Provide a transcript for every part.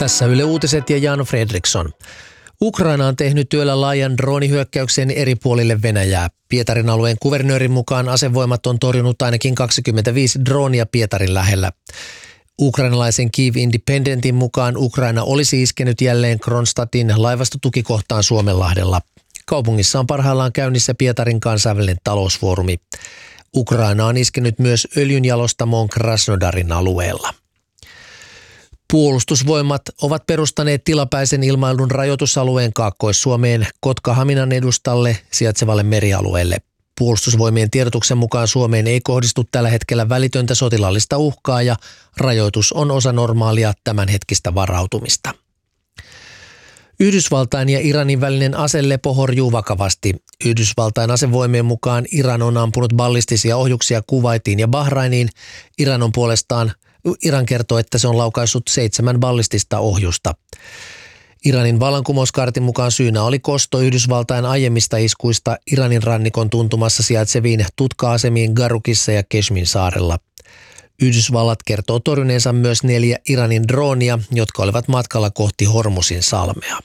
Tässä Yle Uutiset ja Jan Fredriksson. Ukraina on tehnyt työllä laajan droonihyökkäyksen eri puolille Venäjää. Pietarin alueen kuvernöörin mukaan asevoimat on torjunut ainakin 25 droonia Pietarin lähellä. Ukrainalaisen Kyiv Independentin mukaan Ukraina olisi iskenyt jälleen Kronstadtin laivastotukikohtaan Suomenlahdella. Kaupungissa on parhaillaan käynnissä Pietarin kansainvälinen talousfoorumi. Ukraina on iskenyt myös öljynjalostamoon Krasnodarin alueella. Puolustusvoimat ovat perustaneet tilapäisen ilmailun rajoitusalueen Kaakkois-Suomeen Kotka-Haminan edustalle sijaitsevalle merialueelle. Puolustusvoimien tiedotuksen mukaan Suomeen ei kohdistu tällä hetkellä välitöntä sotilaallista uhkaa ja rajoitus on osa normaalia tämänhetkistä varautumista. Yhdysvaltain ja Iranin välinen aselepo horjuu vakavasti. Yhdysvaltain asevoimien mukaan Iran on ampunut ballistisia ohjuksia Kuwaitiin ja Bahrainiin. Iran kertoo, että se on laukaissut 7 ballistista ohjusta. Iranin vallankumouskaartin mukaan syynä oli kosto Yhdysvaltain aiemmista iskuista Iranin rannikon tuntumassa sijaitseviin tutka-asemiin Garukissa ja Keshmin saarella. Yhdysvallat kertoo torjuneensa myös 4 Iranin droonia, jotka olivat matkalla kohti Hormuzin salmea.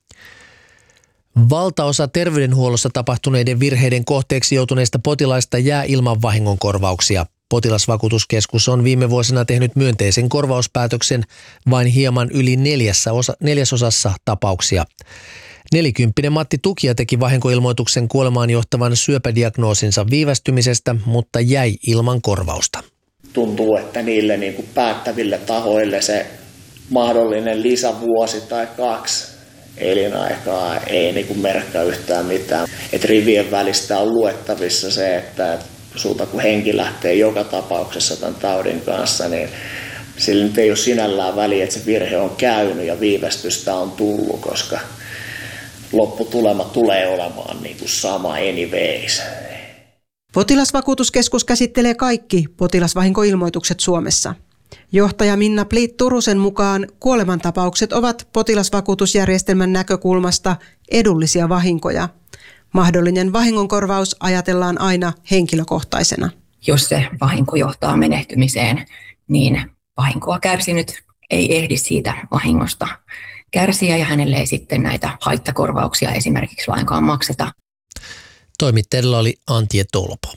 Valtaosa terveydenhuollossa tapahtuneiden virheiden kohteeksi joutuneista potilaista jää ilman vahingonkorvauksia. Potilasvakuutuskeskus on viime vuosina tehnyt myönteisen korvauspäätöksen vain hieman yli neljäsosassa tapauksia. 40 Matti Tukia teki vahinkoilmoituksen kuolemaan johtavan syöpädiagnoosinsa viivästymisestä, mutta jäi ilman korvausta. Tuntuu, että niille niin kuin päättäville tahoille se mahdollinen lisävuosi tai 2 elinaikaa ei niin kuin merkkaa yhtään mitään. Et rivien välistä on luettavissa se, että sulta kun henki lähtee joka tapauksessa tämän taudin kanssa, niin sillä nyt ei ole sinällään väliä, että se virhe on käynyt ja viivästystä on tullut, koska lopputulema tulee olemaan niin kuin sama anyways. Potilasvakuutuskeskus käsittelee kaikki potilasvahinkoilmoitukset Suomessa. Johtaja Minna Pliit-Turusen mukaan kuolemantapaukset ovat potilasvakuutusjärjestelmän näkökulmasta edullisia vahinkoja. Mahdollinen vahingonkorvaus ajatellaan aina henkilökohtaisena. Jos se vahinko johtaa menehtymiseen, niin vahinkoa kärsinyt ei ehdi siitä vahingosta kärsiä ja hänelle ei sitten näitä haittakorvauksia esimerkiksi lainkaan makseta. Toimittajalla oli Antje Tolpo.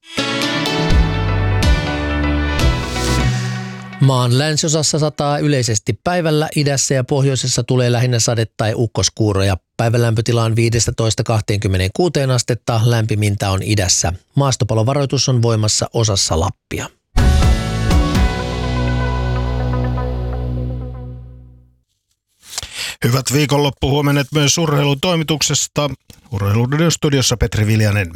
Maan länsiosassa sataa yleisesti päivällä, idässä ja pohjoisessa tulee lähinnä sade- tai ukkoskuuroja. Päivän lämpötila on 15–26 astetta, lämpimintä on idässä. Maastopalovaroitus on voimassa osassa Lappia. Hyvät viikonloppuhuomenet myös urheilutoimituksesta. Urheilun studiossa Petri Viljanen.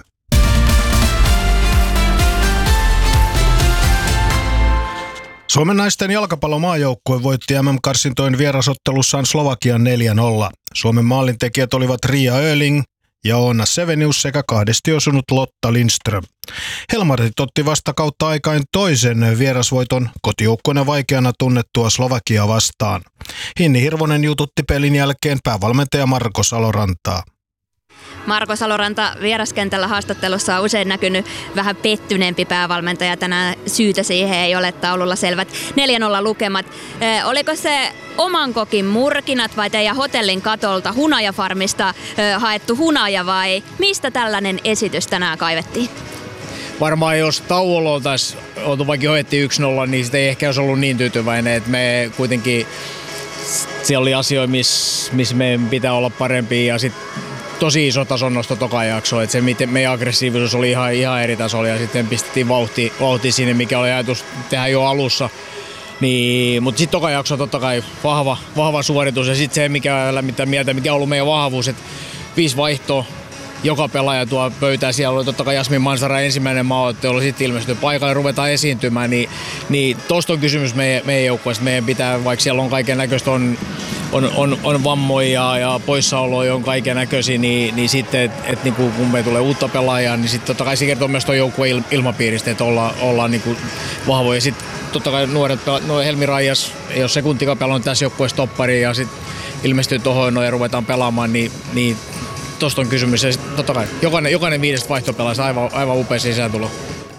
Suomen naisten jalkapallomaajoukkue voitti MM-karsintojen vierasottelussaan Slovakian 4-0. Suomen maalintekijät olivat Ria Öling ja Oona Sevenius sekä 2 osunut Lotta Lindström. Helmarit otti vasta kautta aikain toisen vierasvoiton kotijoukkueena vaikeana tunnettua Slovakia vastaan. Hinni Hirvonen jututti pelin jälkeen päävalmentaja Marko Salorantaa. Marko Saloranta, vieraskentällä haastattelussa on usein näkynyt vähän pettyneempi päävalmentaja. Tänään syytä siihen ei ole, taululla selvät 4-0 lukemat. Oliko se oman kokin murkinat vai teidän hotellin katolta hunajafarmista haettu hunaja vai mistä tällainen esitys tänään kaivettiin? Varmaan jos tauolla oltaisiin oltu vaikka hoidettiin 1-0, niin sitä ei ehkä olisi ollut niin tyytyväinen, että me kuitenkin siellä oli asioita, missä meidän pitää olla parempia ja sitten tosi iso tasonnosto toka jakso, että se miten meidän aggressiivisuus oli ihan eri tasolla ja sitten pistettiin vauhti sinne, mikä oli ajatus tehdä jo alussa. Niin, mutta sitten toka jakso totta kai vahva suoritus ja sitten se mikä lämmittää mieltä, mikä on ollut meidän vahvuus, että 5 vaihtoa, joka pelaaja tuo pöytään. Siellä oli totta kai Jasmin Mansara ensimmäinen maaottelu, sitten ilmestyi paikalle ja ruvetaan esiintymään. Niin tosta on kysymys meidän joukkueesta. Meidän pitää, vaikka siellä on kaiken näköistä, on vammoja ja poissaoloja on kaiken näköisiä, niin sitten, että niin kun me tulee uutta pelaajaa, niin sitten totta kai se kertoo myös tuon joukkueen ilmapiiristä, että ollaan niin kuin vahvoja. Sitten totta kai nuoret Helmi Raijas, jos sekuntikapealla on tässä joukkueessa toppari ja sitten ilmestyy tuohon ja ruvetaan pelaamaan, niin tosta on kysymys. Ja totta kai jokainen 5 vaihtopelaajasta aivan upea sisääntulo.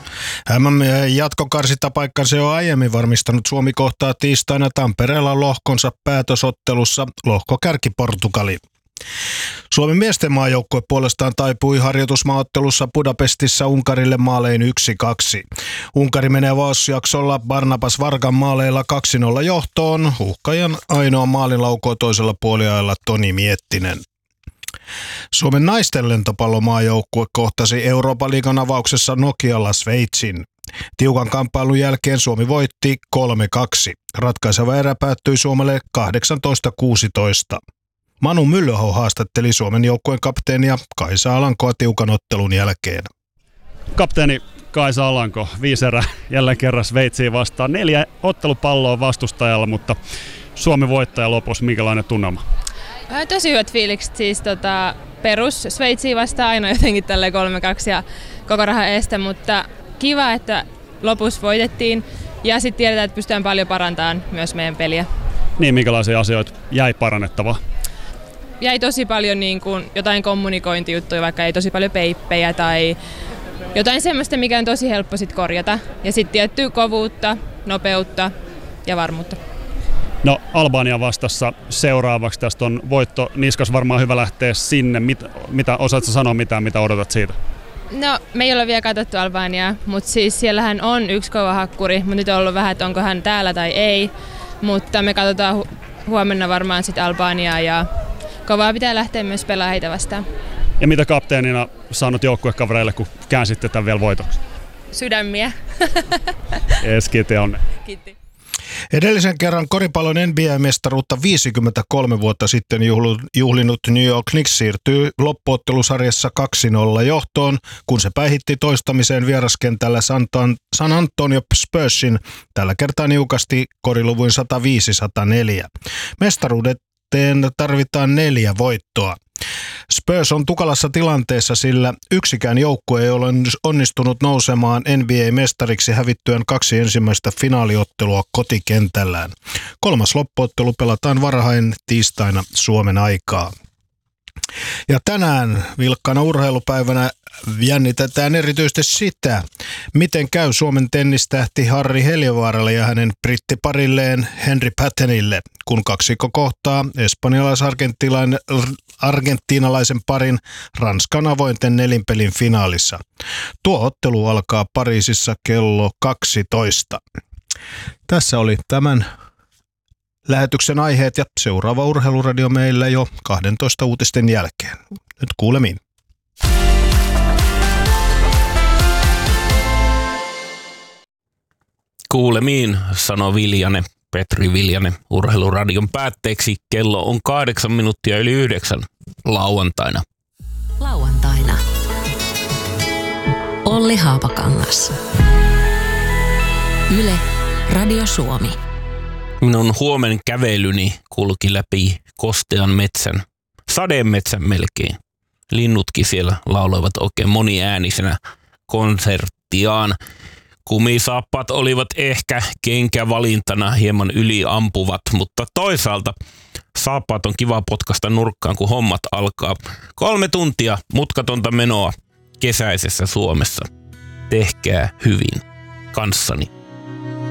MM-jatkokarsintapaikkansa jo aiemmin varmistanut Suomi kohtaa tiistaina Tampereella lohkonsa päätösottelussa lohkokärki Portugali. Suomen miesten maajoukkue puolestaan taipui harjoitusmaaottelussa Budapestissa Unkarille maalein 1-2. Unkari menee avausjaksolla Barnabas Vargan maaleilla 2-0 johtoon. Uhkajan ainoa maalin laukoo toisella puoliajalla Toni Miettinen. Suomen naisten lentopallomaajoukkue kohtasi Euroopan liigan avauksessa Nokialla Sveitsin. Tiukan kamppailun jälkeen Suomi voitti 3-2. Ratkaiseva erä päättyi Suomelle 18-16. Manu Myllöho haastatteli Suomen joukkueen kapteenia Kaisa Alankoa tiukan ottelun jälkeen. Kapteeni Kaisa Alanko, 5 erää jälleen kerran Sveitsiin vastaan. 4 ottelupalloa vastustajalla, mutta Suomi voittaja lopussa. Minkälainen tunnelma? Tosi hyvät fiilikset. Siis perus Sveitsiin vastaan aina jotenkin tälleen 3-2 ja koko rahan estä, mutta kiva, että lopussa voitettiin ja sitten tiedetään, että pystytään paljon parantamaan myös meidän peliä. Niin, minkälaisia asioita jäi parannettavaa? Jäi tosi paljon niin kuin jotain kommunikointijuttuja, vaikka ei tosi paljon peippejä tai jotain semmoista, mikä on tosi helppo sit korjata. Ja sitten tiettyä kovuutta, nopeutta ja varmuutta. No, Albania vastassa seuraavaksi. Tästä on voitto niskas, varmaan hyvä lähteä sinne. Mitä osaatko sanoa mitä odotat siitä? No, me ei ole vielä katsottu Albaniaa, mutta siis siellähän on yksi kova hakkuri, mutta nyt on ollut vähän, että onko hän täällä tai ei. Mutta me katsotaan huomenna varmaan sitten Albaniaa ja kovaa pitää lähteä myös pelaamaan heitä vastaan. Ja mitä kapteenina saanut joukkuekavereille, kun käänsitte tämän vielä voitoksi? Sydämiä. Kiitos, onne. Kiitos. Edellisen kerran koripallon NBA-mestaruutta 53 vuotta sitten juhlinut New York Knicks siirtyy loppuottelusarjassa 2-0 johtoon, kun se päihitti toistamiseen vieraskentällä San Antonio Spursin tällä kertaa niukasti koriluvuin 105-104. Mestaruuteen tarvitaan 4 voittoa. Spurs on tukalassa tilanteessa, sillä yksikään joukkue ei ole onnistunut nousemaan NBA-mestariksi hävittyään 2 ensimmäistä finaaliottelua kotikentällään. 3. loppuottelu pelataan varhain tiistaina Suomen aikaa. Ja tänään vilkkana urheilupäivänä jännitetään erityisesti sitä, miten käy Suomen tennistähti Harri Heliövaaralle ja hänen brittiparilleen Henry Pattenille, kun kaksikko kohtaa espanjalais-argentiinalaisen parin Ranskan avointen nelinpelin finaalissa. Tuo ottelu alkaa Pariisissa kello 12. Tässä oli tämän lähetyksen aiheet ja seuraava urheiluradio meillä jo 12 uutisten jälkeen. Nyt kuulemiin. Kuulemiin, sanoi Petri Viljanen urheiluradion päätteeksi. Kello on 8 minuuttia yli 9 lauantaina. Lauantaina. Olli Haapakangas. Yle, Radio Suomi. Minun huomen kävelyni kulki läpi kostean metsän, sademetsän melkein. Linnutkin siellä lauloivat oikein moniäänisenä konserttiaan. Kumisaappaat olivat ehkä kenkävalintana hieman yliampuvat, mutta toisaalta saappaat on kiva potkasta nurkkaan, kun hommat alkaa. 3 tuntia mutkatonta menoa kesäisessä Suomessa. Tehkää hyvin kanssani.